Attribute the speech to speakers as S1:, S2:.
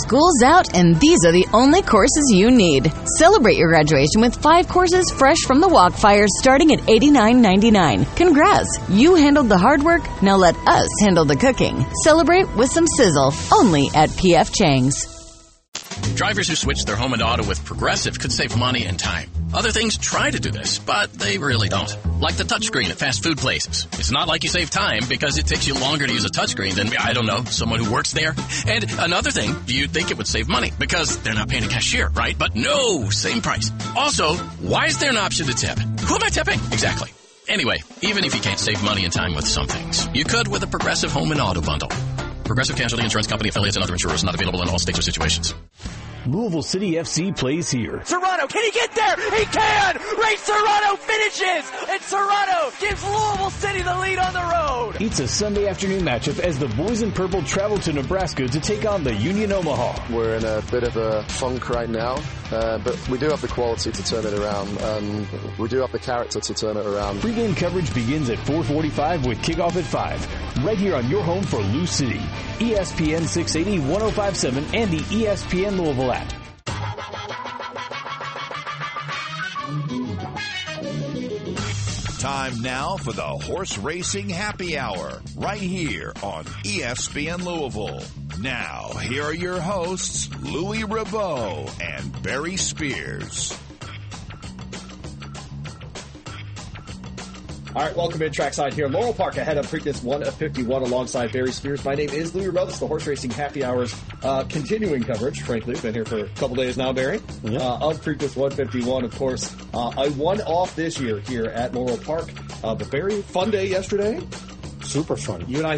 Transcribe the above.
S1: School's out, and these are the only courses you need. Celebrate your graduation with 5 courses fresh from the Walkfire starting at $89.99. Congrats! You handled the hard work, now let us handle the cooking. Celebrate with some sizzle, only at P.F. Chang's.
S2: Drivers who switch their home and auto with Progressive could save money and time. Other things try to do this, but they really don't. Like the touchscreen at fast food places. It's not like you save time because it takes you longer to use a touchscreen than, I don't know, someone who works there. And another thing, you'd think it would save money because they're not paying a cashier, right? But no, same price. Also, why is there an option to tip? Who am I tipping? Exactly. Anyway, even if you can't save money and time with some things, you could with a Progressive home and auto bundle. Progressive Casualty Insurance Company affiliates and other insurers not available in all states or situations.
S3: Louisville City FC plays here.
S4: Serrano, can he get there? He can! Ray Serrano finishes! And Serrano gives Louisville City the lead on the road!
S3: It's a Sunday afternoon matchup as the Boys in Purple travel to Nebraska to take on the Union Omaha.
S5: We're in a bit of a funk right now, but we do have the quality to turn it around, and we do have the character to turn it around.
S3: Pre-game coverage begins at 4:45 with kickoff at 5, right here on your home for Lou City. ESPN 680, 105.7, and the ESPN Louisville app.
S6: Time now for the Horse Racing Happy Hour, right here on ESPN Louisville. Now, here are your hosts, Louis Ribot and Barry Spears.
S7: All right, welcome in trackside here in Laurel Park ahead of Preakness 1 of 51 alongside Barry Spears. My name is Louis Ribot. This is the Horse Racing Happy Hours continuing coverage, frankly. Been here for a couple days now, Barry, of Preakness 151. Of course, I won off this year here at Laurel Park. A very fun day yesterday.
S8: Super fun.
S7: You and I